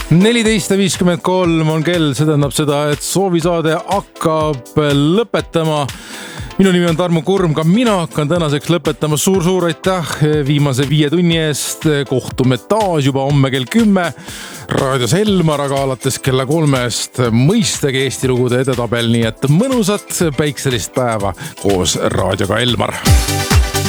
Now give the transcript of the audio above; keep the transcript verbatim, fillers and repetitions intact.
neliteist viiskümmend kolm on kell, see tähendab seda, et soovisaade hakkab lõpetama. Minu nimi on Tarmo Kurm, ka mina hakkan tänaseks lõpetama. Suur-suur aitäh viimase viie tunni eest. Kohtume taas juba homme kell kümme. Raadios Elmar, aga alates kella kolmest mõistagi Eesti lugude edetabel, nii et mõnusat päikselist päeva koos raadioga Elmar.